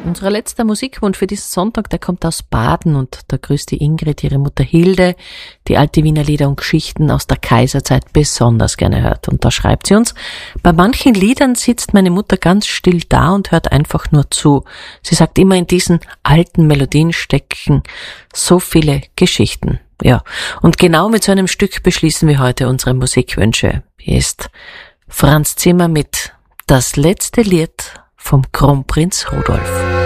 Unser letzter Musikwunsch für diesen Sonntag, der kommt aus Baden und da grüßt die Ingrid ihre Mutter Hilde, die alte Wiener Lieder und Geschichten aus der Kaiserzeit besonders gerne hört. Und da schreibt sie uns, bei manchen Liedern sitzt meine Mutter ganz still da und hört einfach nur zu. Sie sagt immer, in diesen alten Melodien stecken so viele Geschichten. Ja, und genau mit so einem Stück beschließen wir heute unsere Musikwünsche. Hier ist Franz Zimmer mit Das letzte Lied vom Kronprinz Rudolf.